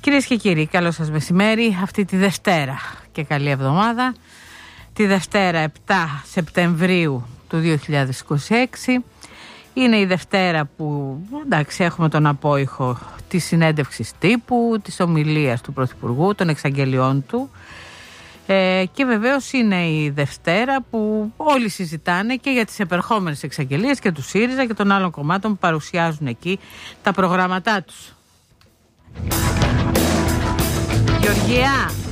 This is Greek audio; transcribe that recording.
Κυρίες και κύριοι, καλό σας μεσημέρι αυτή τη Δευτέρα και καλή εβδομάδα. Τη Δευτέρα 7 Σεπτεμβρίου του 2026. Είναι η Δευτέρα που, εντάξει, έχουμε τον απόϊχο της συνέντευξης τύπου, της ομιλίας του Πρωθυπουργού, των εξαγγελιών του. Και βεβαίως είναι η Δευτέρα που όλοι συζητάνε και για τις επερχόμενες εξαγγελίες και του ΣΥΡΙΖΑ και των άλλων κομμάτων που παρουσιάζουν εκεί τα προγράμματά τους. Γεωργία.